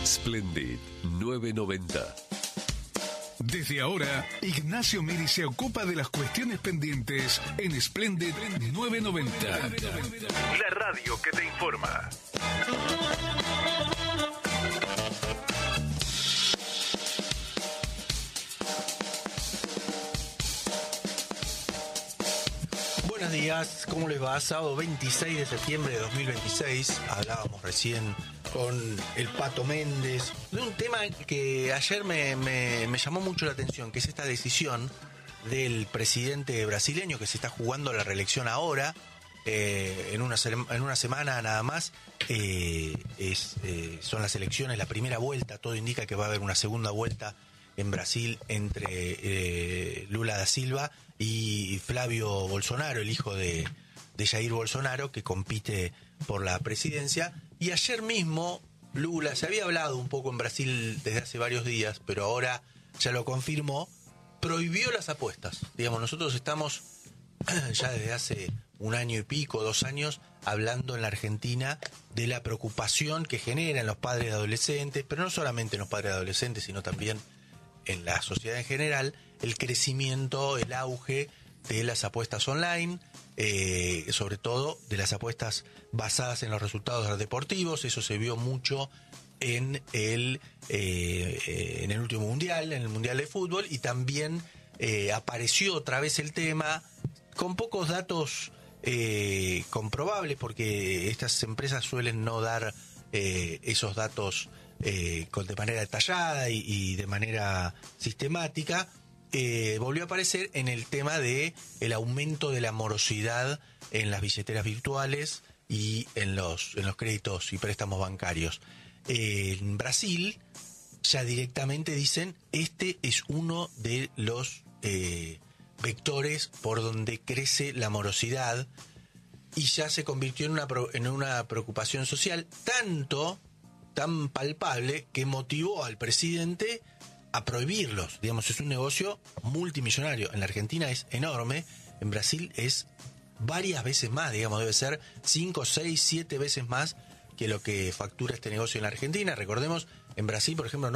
Splendid 990. Desde ahora, Ignacio Miri se ocupa de las cuestiones pendientes en Splendid 990. La radio que te informa. Buenos días, ¿cómo les va? Sábado 26 de septiembre de 2026. Hablábamos recién con el Pato Méndez de un tema que ayer me llamó mucho la atención, que es esta decisión del presidente brasileño que se está jugando la reelección ahora, en una semana nada más. Son las elecciones, la primera vuelta. Todo indica que va a haber una segunda vuelta en Brasil entre Lula da Silva y Flavio Bolsonaro, el hijo de Jair Bolsonaro, que compite por la presidencia. Y ayer mismo Lula, se había hablado un poco en Brasil desde hace varios días, pero ahora ya lo confirmó, prohibió las apuestas. Digamos, nosotros estamos ya desde hace un año y pico, 2 años, hablando en la Argentina de la preocupación que genera en los padres de adolescentes, pero no solamente en los padres de adolescentes, sino también en la sociedad en general, el crecimiento, el auge de las apuestas online, sobre todo de las apuestas basadas en los resultados deportivos. Eso se vio mucho en el último mundial, en el Mundial de Fútbol, y también apareció otra vez el tema con pocos datos comprobables, porque estas empresas suelen no dar esos datos de manera detallada y de manera sistemática. Volvió a aparecer en el tema de el aumento de la morosidad en las billeteras virtuales y en los créditos y préstamos bancarios. En Brasil ya directamente dicen, este es uno de los vectores por donde crece la morosidad, y ya se convirtió en una preocupación social tan palpable que motivó al presidente a prohibirlos. Digamos, es un negocio multimillonario. En la Argentina es enorme, en Brasil es varias veces más, digamos, debe ser 5, 6, 7 veces más que lo que factura este negocio en la Argentina. Recordemos, en Brasil, por ejemplo,